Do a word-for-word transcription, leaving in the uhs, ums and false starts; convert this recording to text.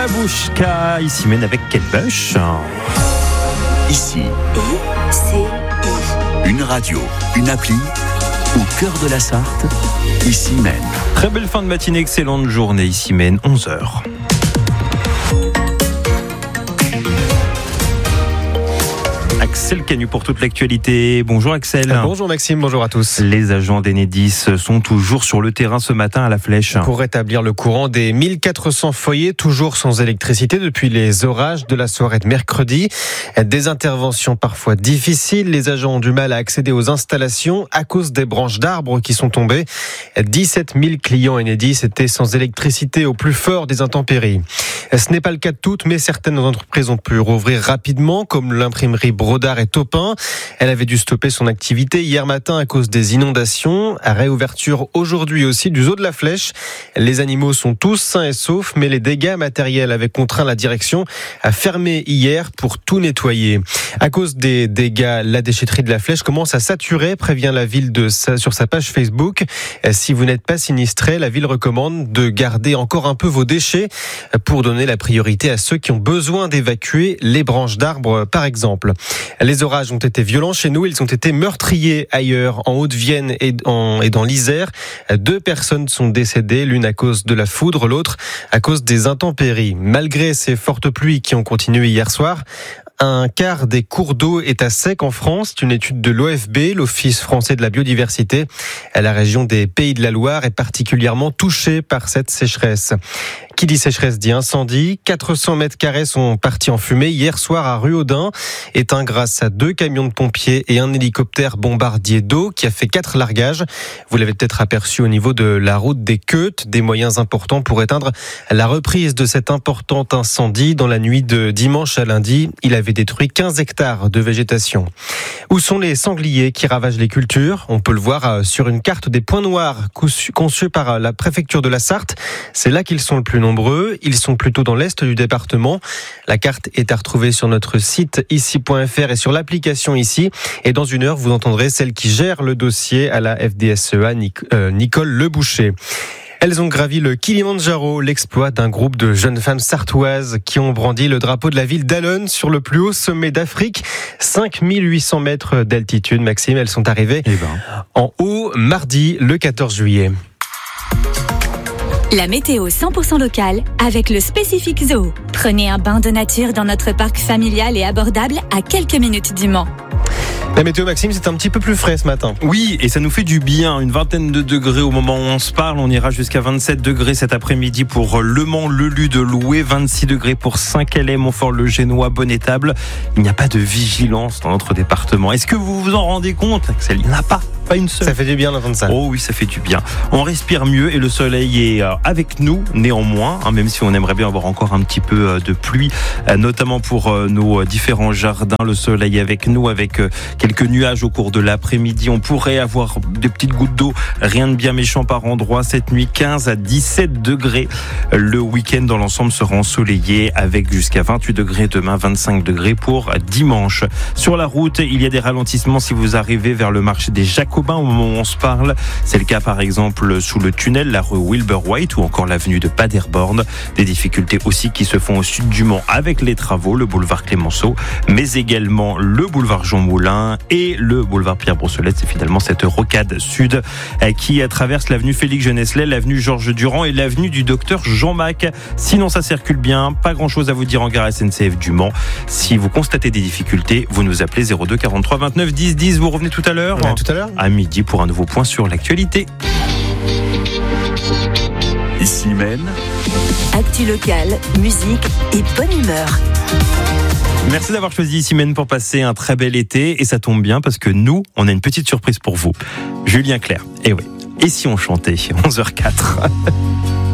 Babouchka, ici mène avec Kate Bush. Ici, I C I. une radio, une appli, au cœur de la Sarthe, ici mène. Très belle fin de matinée, excellente journée, ici mène onze heures. Axel Canu pour toute l'actualité. Bonjour Axel. Bonjour Maxime, bonjour à tous. Les agents d'Enedis sont toujours sur le terrain ce matin à la Flèche. Pour rétablir le courant des mille quatre cents foyers toujours sans électricité depuis les orages de la soirée de mercredi. Des interventions parfois difficiles. Les agents ont du mal à accéder aux installations à cause des branches d'arbres qui sont tombées. dix-sept mille clients Enedis étaient sans électricité au plus fort des intempéries. Ce n'est pas le cas de toutes, mais certaines entreprises ont pu rouvrir rapidement, comme l'imprimerie Brodard et Topin. Elle avait dû stopper son activité hier matin à cause des inondations. À réouverture aujourd'hui aussi du zoo de la Flèche. Les animaux sont tous sains et saufs, mais les dégâts matériels avaient contraint la direction à fermer hier pour tout nettoyer. À cause des dégâts, la déchetterie de la Flèche commence à saturer, prévient la ville de sa, sur sa page Facebook. Si vous n'êtes pas sinistré, la ville recommande de garder encore un peu vos déchets pour donner la priorité à ceux qui ont besoin d'évacuer les branches d'arbres, par exemple. Les orages ont été violents chez nous, ils ont été meurtriers ailleurs, en Haute-Vienne et, en, et dans l'Isère. Deux personnes sont décédées, l'une à cause de la foudre, l'autre à cause des intempéries. Malgré ces fortes pluies qui ont continué hier soir, un quart des cours d'eau est à sec en France. C'est une étude de l'O F B, l'Office français de la biodiversité. La région des Pays de la Loire est particulièrement touchée par cette sécheresse. Qui dit sécheresse dit incendie. quatre cents mètres carrés sont partis en fumée hier soir à Ruaudin, éteint grâce à deux camions de pompiers et un hélicoptère bombardier d'eau qui a fait quatre largages. Vous l'avez peut-être aperçu au niveau de la route des Queutes, des moyens importants pour éteindre la reprise de cet important incendie dans la nuit de dimanche à lundi. Il avait détruit quinze hectares de végétation. Où sont les sangliers qui ravagent les cultures ? On peut le voir sur une carte des points noirs conçue par la préfecture de la Sarthe. C'est là qu'ils sont le plus nombreux. Ils sont plutôt dans l'est du département. La carte est à retrouver sur notre site ici point f r et sur l'application ici. Et dans une heure, vous entendrez celle qui gère le dossier à la F D S E A, Nicole Leboucher. Elles ont gravi le Kilimandjaro, l'exploit d'un groupe de jeunes femmes sartoises qui ont brandi le drapeau de la ville d'Allonne sur le plus haut sommet d'Afrique. cinq mille huit cents mètres d'altitude, Maxime. Elles sont arrivées eh ben. en haut mardi, le quatorze juillet. La météo cent pour cent locale avec le Spécifique Zoo. Prenez un bain de nature dans notre parc familial et abordable à quelques minutes du Mans. La météo, Maxime, c'est un petit peu plus frais ce matin. Oui, et ça nous fait du bien. Une vingtaine de degrés au moment où on se parle. On ira jusqu'à vingt-sept degrés cet après-midi pour Le Mans, le Lu de Loué. vingt-six degrés pour Saint-Calais, Montfort-le-Génois, Bonnétable. Il n'y a pas de vigilance dans notre département. Est-ce que vous vous en rendez compte, Axel ? Il n'y en a pas. Pas une seule. Ça fait du bien d'entendre ça. Oh oui, ça fait du bien. On respire mieux et le soleil est avec nous, néanmoins, hein, même si on aimerait bien avoir encore un petit peu de pluie, notamment pour nos différents jardins. Le soleil est avec nous, avec quelques nuages au cours de l'après-midi. On pourrait avoir des petites gouttes d'eau, rien de bien méchant par endroit. Cette nuit, quinze à dix-sept degrés. Le week-end dans l'ensemble sera ensoleillé avec jusqu'à vingt-huit degrés demain, vingt-cinq degrés pour dimanche. Sur la route, il y a des ralentissements si vous arrivez vers le marché des Jacobins au moment où on se parle. C'est le cas par exemple sous le tunnel, la rue Wilbur White ou encore l'avenue de Paderborn. Des difficultés aussi qui se font au sud du Mans avec les travaux, le boulevard Clémenceau, mais également le boulevard Jean Moulin et le boulevard Pierre Brossolette. C'est finalement cette rocade sud qui traverse l'avenue Félix Geneslet, l'avenue Georges Durand et l'avenue du docteur Jean Mac. Sinon ça circule bien, pas grand chose à vous dire en gare S N C F du Mans. Si vous constatez des difficultés, vous nous appelez zéro deux quarante-trois vingt-neuf dix dix. Vous revenez tout à l'heure ouais, Tout à l'heure à midi pour un nouveau point sur l'actualité. Ici mène. Actu locale, musique et bonne humeur. Merci d'avoir choisi Simène pour passer un très bel été et ça tombe bien parce que nous, on a une petite surprise pour vous. Julien Clerc, et oui. Et si on chantait onze heures zéro quatre